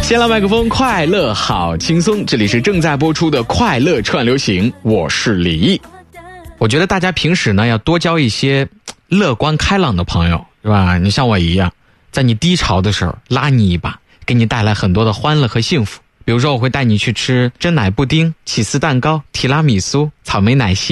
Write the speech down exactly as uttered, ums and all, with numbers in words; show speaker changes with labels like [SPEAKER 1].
[SPEAKER 1] 先来麦克风，快乐好轻松，这里是正在播出的快乐串流行，我是李毅。我觉得大家平时呢要多交一些乐观开朗的朋友，是吧？你像我一样，在你低潮的时候拉你一把，给你带来很多的欢乐和幸福。比如说我会带你去吃真奶布丁、起司蛋糕、提拉米苏、草莓奶昔。